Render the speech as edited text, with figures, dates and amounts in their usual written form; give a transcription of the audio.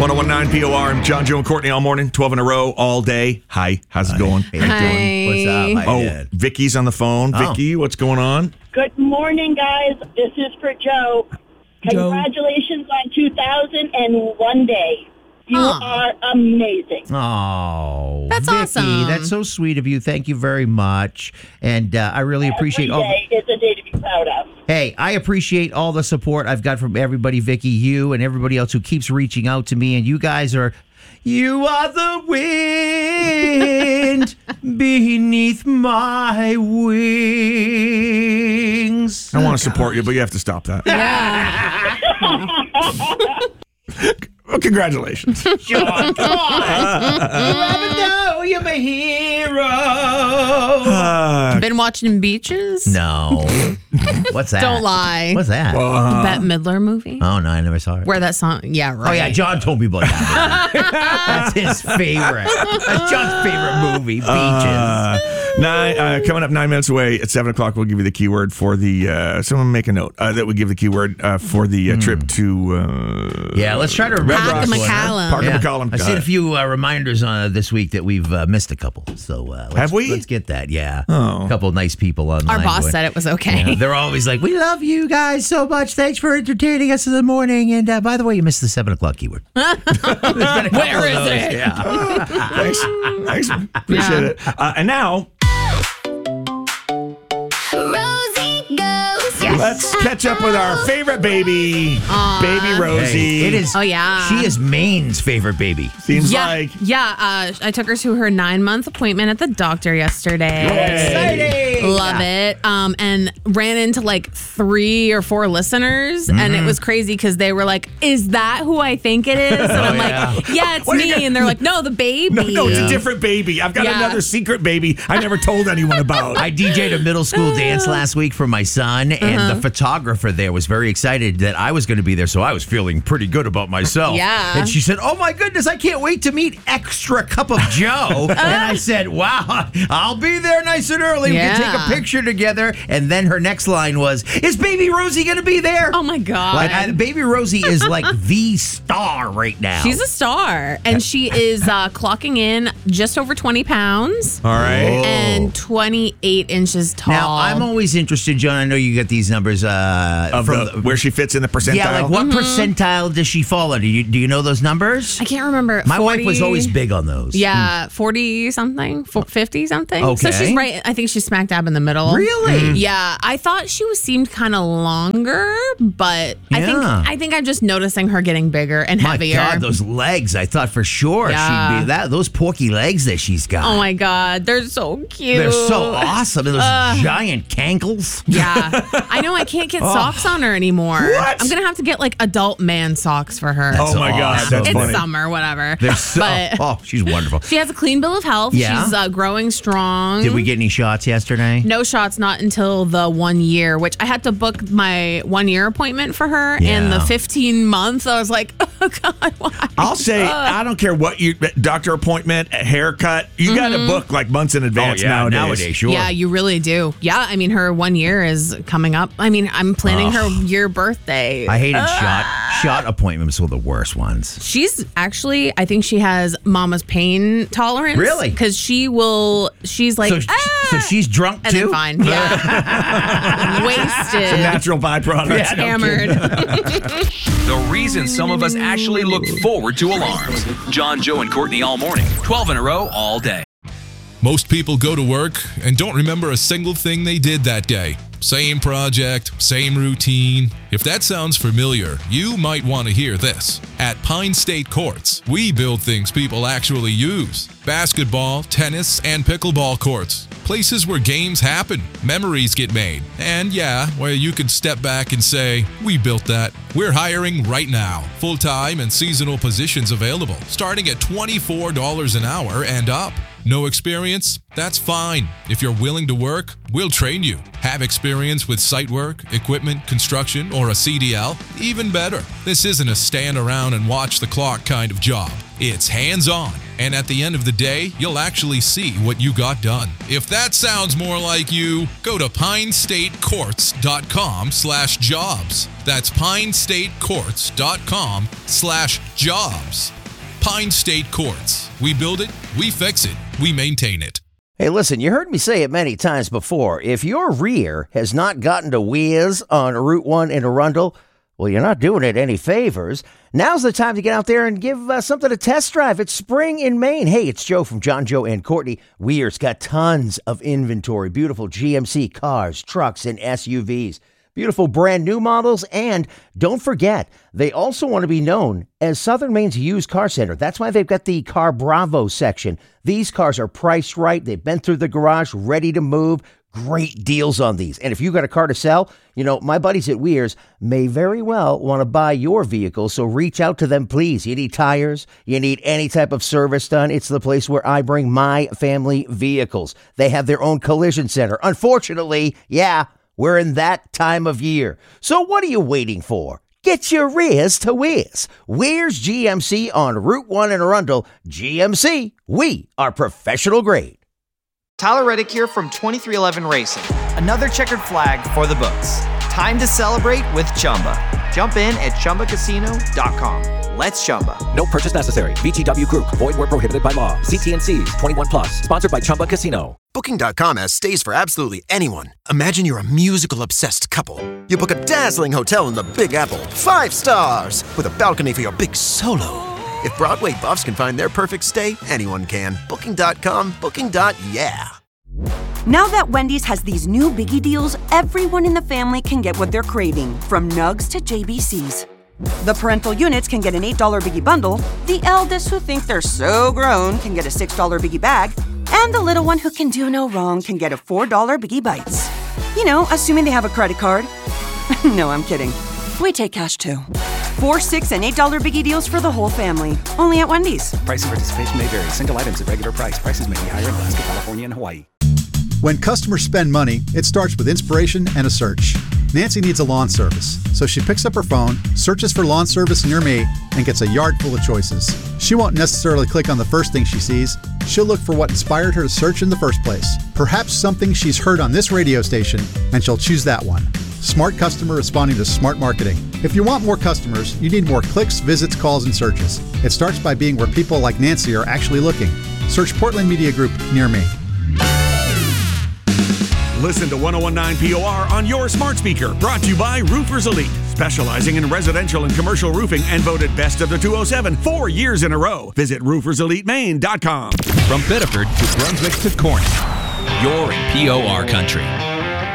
1019 POR. I'm John, Joe, and Courtney all morning, 12 in a row, all day. Hi, how's it going? How you doing? What's up? Oh, Vicky's on the phone. Vicky, what's going on? Good morning, guys. This is for Joe. Congratulations on 2001 day. You are amazing. Oh, That's Vicky, awesome. That's so sweet of you. Thank you very much. And I really appreciate Every day is a day to be proud of. Hey, I appreciate all the support I've got from everybody, Vicky, you, and everybody else who keeps reaching out to me. And you guys are the wind beneath my wings. I want to support you, but you have to stop that. Well, congratulations. John, come on. You never know you're my hero. Been watching Beaches? No. What's that? Don't lie. What's that? The Bette Midler movie? Oh, no, I never saw it. Where that song? Yeah, right. Oh, yeah, John told me about that. That's his favorite. That's John's favorite movie, Beaches. Coming up 9 minutes away at 7 o'clock, we'll give you the keyword for the, someone make a note, that we give the keyword for the trip to... Yeah, let's try to remember. Parker McCallum. Parker McCallum. I've seen a few reminders this week that we've missed a couple. So have we? Let's get that. Yeah, Oh. a couple of nice people online. Our boss said it was okay. Yeah, they're always like, "We love you guys so much. Thanks for entertaining us in the morning." And by the way, you missed the 7 o'clock keyword. Where is it? Yeah. Thanks. Appreciate it. And now... Rosie goes. Let's catch up with our favorite baby, Baby Rosie. Hey, it is. Oh, yeah. She is Maine's favorite baby. Seems like. Yeah, I took her to her 9-month appointment at the doctor yesterday. Exciting. Love it. And ran into like 3 or 4 listeners, and it was crazy because they were like, "Is that who I think it is?" And I'm like, "Yeah, it's What do you me." got? And they're like, "No, the baby." No, it's a different baby. I've got another secret baby I never told anyone about. I DJ'd a middle school dance last week for my son, and the photographer there was very excited that I was going to be there, so I was feeling pretty good about myself. Yeah. And she said, "Oh my goodness, I can't wait to meet Extra Cup of Joe." And I said, "Wow, I'll be there nice and early. We can take a picture together." And then her next line was, "Is Baby Rosie going to be there?" Oh my God. Like, Baby Rosie is like the star right now. She's a star, and she is clocking in just over 20 pounds. All right. And 28 inches tall. Now, I'm always interested, John. I know you got these numbers Of where she fits in the percentile. Yeah, like what percentile does she fall under? Do you know those numbers? I can't remember. My 40, wife was always big on those. Yeah, 40 something, 50 something. Okay. So she's right. I think she's smack dab in the middle. Really? Yeah. I thought she seemed kind of longer, but Yeah. I think I'm just noticing her getting bigger and My heavier. God, those legs! I thought for sure Yeah. she'd be that. Those porky legs that she's got. Oh my God, they're so cute. They're so awesome. And those giant cankles. Yeah. I know I can't get socks on her anymore. What? I'm going to have to get like adult man socks for her. Oh my God, awesome. that's It's funny. summer, whatever. They're so. But She's wonderful. she has a clean bill of health. Yeah? She's growing strong. Did we get any shots yesterday? No shots, not until the 1 year, which I had to book my 1 year appointment for her. And Yeah. the 15 month, I was like, oh God, why? I'll say, I don't care what doctor appointment, a haircut, you got to book like months in advance nowadays. Sure. Yeah, you really do. Yeah, I mean, her 1 year is coming up. I mean, I'm planning her year birthday. I hated shot appointments were the worst ones. She's actually, I think she has mama's pain tolerance. Really? Because she's like, So she's drunk and too? then fine. Yeah. Wasted. Natural byproducts. Hammered. The reason some of us actually look forward to alarms. John, Joe, and Courtney all morning. 12 in a row all day. Most people go to work and don't remember a single thing they did that day. Same project, same routine. If that sounds familiar, you might want to hear this. At Pine State Courts, we build things people actually use. Basketball, tennis, and pickleball courts. Places where games happen, memories get made, and where you can step back and say, we built that. We're hiring right now. Full-time and seasonal positions available, starting at $24 an hour and up. No experience? That's fine. If you're willing to work, we'll train you. Have experience with site work, equipment, construction, or a CDL? Even better. This isn't a stand around and watch the clock kind of job. It's hands-on, and at the end of the day, you'll actually see what you got done. If that sounds more like you, go to pinestatecourts.com/jobs. That's pinestatecourts.com/jobs. Pine State Courts. We build it, we fix it, we maintain it. Hey, listen, you heard me say it many times before. If your rear has not gotten to whiz on Route 1 in Arundel, well, you're not doing it any favors. Now's the time to get out there and give something a test drive. It's spring in Maine. Hey, it's Joe from John, Joe, and Courtney. Weir's got tons of inventory. Beautiful GMC cars, trucks, and SUVs. Beautiful brand new models. And don't forget, they also want to be known as Southern Maine's used car center. That's why they've got the Car Bravo section. These cars are priced right. They've been through the garage, ready to move. Great deals on these. And if you got a car to sell, you know, my buddies at Weir's may very well want to buy your vehicle. So reach out to them, please. You need tires, you need any type of service done. It's the place where I bring my family vehicles. They have their own collision center. Unfortunately, yeah, we're in that time of year. So what are you waiting for? Get your rears to Weir's. Weir's GMC on Route 1 in Arundel. GMC, we are professional grade. Tyler Reddick here from 2311 Racing. Another checkered flag for the books. Time to celebrate with Chumba. Jump in at ChumbaCasino.com. Let's Chumba. No purchase necessary. VGW Group. Void where prohibited by law. See T's. 21 plus. Sponsored by Chumba Casino. Booking.com has stays for absolutely anyone. Imagine you're a musical-obsessed couple. You book a dazzling hotel in the Big Apple. 5 stars. With a balcony for your big solo. If Broadway buffs can find their perfect stay, anyone can. Booking.com, booking.yeah. Now that Wendy's has these new biggie deals, everyone in the family can get what they're craving, from nugs to JBCs. The parental units can get an $8 biggie bundle, the eldest who think they're so grown can get a $6 biggie bag, and the little one who can do no wrong can get a $4 biggie bites. You know, assuming they have a credit card. No, I'm kidding. We take cash too. 4, 6, and $8 biggie deals for the whole family. Only at Wendy's. Price and participation may vary. Single items at regular price. Prices may be higher in Alaska, California, and Hawaii. When customers spend money, it starts with inspiration and a search. Nancy needs a lawn service, so she picks up her phone, searches for lawn service near me, and gets a yard full of choices. She won't necessarily click on the first thing she sees. She'll look for what inspired her to search in the first place. Perhaps something she's heard on this radio station, and she'll choose that one. Smart customer responding to smart marketing. If you want more customers, you need more clicks, visits, calls, and searches. It starts by being where people like Nancy are actually looking. Search Portland Media Group near me. Listen to 1019 POR on your smart speaker. Brought to you by Roofers Elite, specializing in residential and commercial roofing and voted best of the 207 4 years in a row. Visit rooferselitemaine.com. From Biddeford to Brunswick to Corning, you're in POR country.